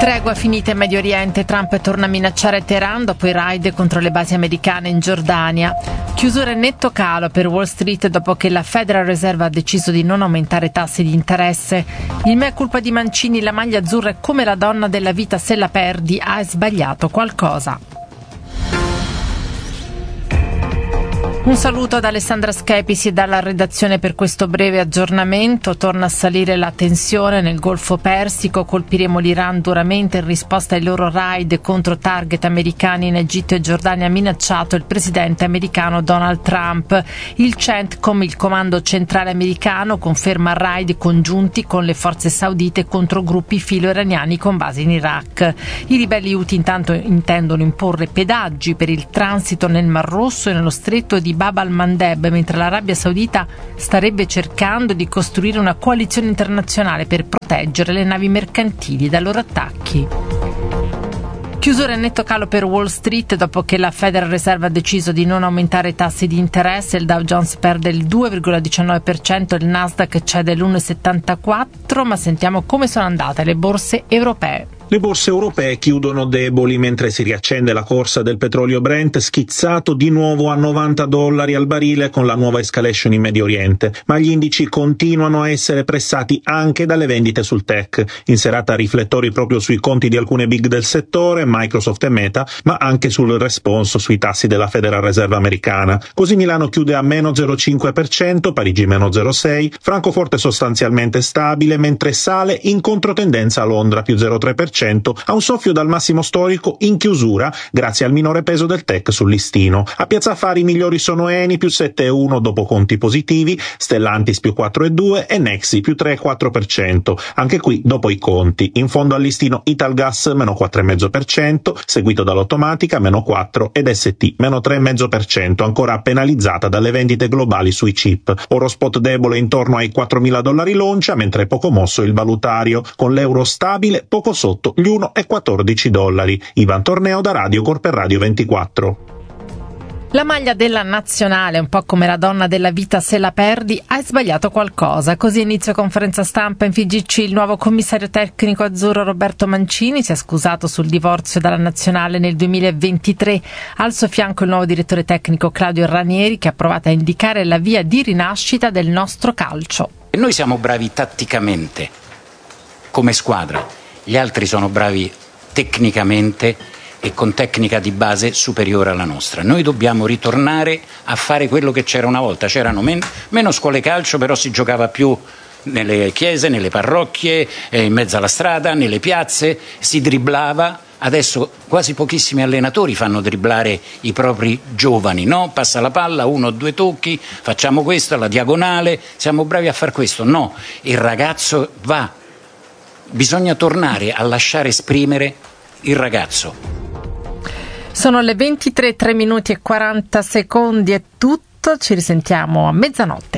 Tregua finita in Medio Oriente, Trump torna a minacciare Teheran dopo i raid contro le basi americane in Giordania. Chiusura e netto calo per Wall Street dopo che la Federal Reserve ha deciso di non aumentare tassi di interesse. Il mea culpa di Mancini, la maglia azzurra è come la donna della vita, se la perdi hai sbagliato qualcosa. Un saluto ad Alessandra Schepisi dalla redazione per questo breve aggiornamento. Torna a salire la tensione nel Golfo Persico, colpiremo l'Iran duramente in risposta ai loro raid contro target americani in Egitto e Giordania, ha minacciato il presidente americano Donald Trump. Il CENTCOM, il comando centrale americano, conferma raid congiunti con le forze saudite contro gruppi filo-iraniani con base in Iraq. I ribelli Houthi intanto intendono imporre pedaggi per il transito nel Mar Rosso e nello stretto di Bab al-Mandeb, mentre l'Arabia Saudita starebbe cercando di costruire una coalizione internazionale per proteggere le navi mercantili dai loro attacchi. Chiusura e netto calo per Wall Street dopo che la Federal Reserve ha deciso di non aumentare i tassi di interesse. Il Dow Jones perde il 2,19%, il Nasdaq cede l'1,74%, ma sentiamo come sono andate le borse europee. Le borse europee chiudono deboli mentre si riaccende la corsa del petrolio Brent, schizzato di nuovo a $90 al barile con la nuova escalation in Medio Oriente, ma gli indici continuano a essere pressati anche dalle vendite sul tech. In serata riflettori proprio sui conti di alcune big del settore, Microsoft e Meta, ma anche sul responso sui tassi della Federal Reserve americana. Così Milano chiude a meno 0,5%, Parigi meno 0,6%, Francoforte sostanzialmente stabile, mentre sale in controtendenza a Londra più 0,3%, a un soffio dal massimo storico in chiusura grazie al minore peso del tech sul listino. A Piazza Affari i migliori sono Eni più 7,1 dopo conti positivi, Stellantis più 4,2 e Nexi più 3,4%, anche qui dopo i conti. In fondo al listino Italgas meno 4,5%, seguito dall'Automatica meno 4 ed ST meno 3,5%, ancora penalizzata dalle vendite globali sui chip. Orospot debole intorno ai $4.000 l'oncia, mentre è poco mosso il valutario, con l'euro stabile poco sotto gli $1,14. Ivan Torneo da Radio Corper Radio 24. La maglia della nazionale, un po' come la donna della vita, se la perdi hai sbagliato qualcosa. Così inizia conferenza stampa in FIGC il nuovo commissario tecnico azzurro Roberto Mancini. Si è scusato sul divorzio dalla nazionale nel 2023. Al suo fianco il nuovo direttore tecnico Claudio Ranieri, che ha provato a indicare la via di rinascita del nostro calcio. E noi siamo bravi tatticamente come squadra. Gli altri sono bravi tecnicamente e con tecnica di base superiore alla nostra. Noi dobbiamo ritornare a fare quello che c'era una volta. C'erano meno scuole calcio, però si giocava più nelle chiese, nelle parrocchie, in mezzo alla strada, nelle piazze, si dribblava. Adesso quasi pochissimi allenatori fanno dribblare i propri giovani, no? Passa la palla, 1 o 2 tocchi, facciamo questo, alla diagonale, siamo bravi a far questo. No, il ragazzo va. Bisogna tornare a lasciare esprimere il ragazzo. Sono le 23, 3 minuti e 40 secondi, è tutto, ci risentiamo a mezzanotte.